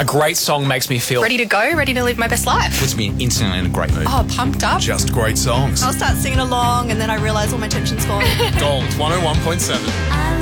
A great song makes me feel Ready to go, ready to live my best life. Puts me instantly in a great mood. Oh, pumped up. Just great songs. I'll start singing along and then I realise all my tension's gone. Gold 101.7.